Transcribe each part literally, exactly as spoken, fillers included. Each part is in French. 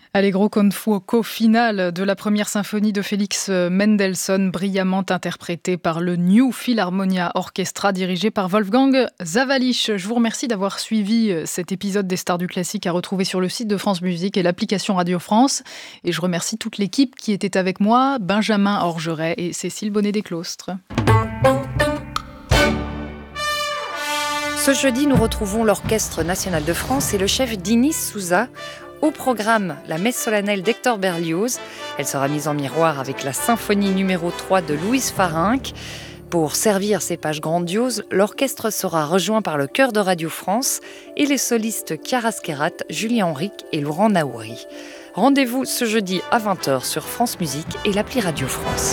Allegro con fuoco finale de la première symphonie de Félix Mendelssohn, brillamment interprétée par le New Philharmonia Orchestra dirigé par Wolfgang Sawallisch. Je vous remercie d'avoir suivi cet épisode des Stars du Classique à retrouver sur le site de France Musique et l'application Radio France. Et je remercie toute l'équipe qui était avec moi, Benjamin Orgeret et Cécile Bonnet-Desclostres. Ce jeudi, nous retrouvons l'Orchestre national de France et le chef Dinis Souza. Au programme, la messe solennelle d'Hector Berlioz. Elle sera mise en miroir avec la symphonie numéro trois de Louise Farinck. Pour servir ces pages grandioses, l'orchestre sera rejoint par le chœur de Radio France et les solistes Chiara Skerat, Julien Henrique et Laurent Naouri. Rendez-vous ce jeudi à vingt heures sur France Musique et l'appli Radio France.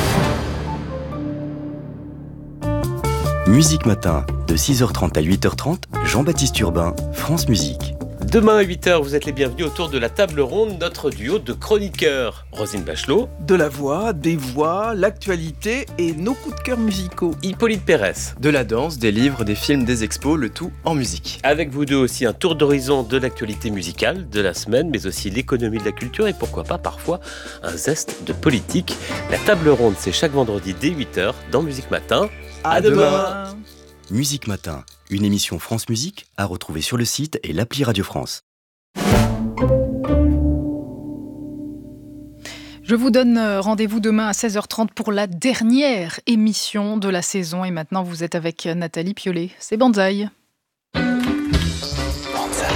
Musique Matin, de six heures trente à huit heures trente, Jean-Baptiste Urbain, France Musique. Demain à huit heures, vous êtes les bienvenus autour de la table ronde, notre duo de chroniqueurs. Rosine Bachelot. De la voix, des voix, l'actualité et nos coups de cœur musicaux. Hippolyte Pérez. De la danse, des livres, des films, des expos, le tout en musique. Avec vous deux aussi un tour d'horizon de l'actualité musicale de la semaine, mais aussi l'économie de la culture et pourquoi pas parfois un zeste de politique. La table ronde, c'est chaque vendredi dès huit heures dans Musique Matin. À, à demain. demain. Musique Matin, une émission France Musique à retrouver sur le site et l'appli Radio France. Je vous donne rendez-vous demain à seize heures trente pour la dernière émission de la saison. Et maintenant, vous êtes avec Nathalie Piolet. C'est Banzai. Banzai.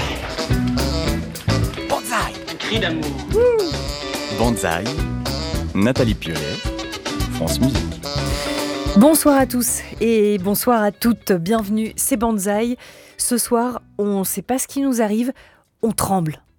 Banzai. Un cri d'amour. Banzai. Nathalie Piolet. France Musique. Bonsoir à tous et bonsoir à toutes. Bienvenue, c'est Banzai. Ce soir, on ne sait pas ce qui nous arrive, on tremble.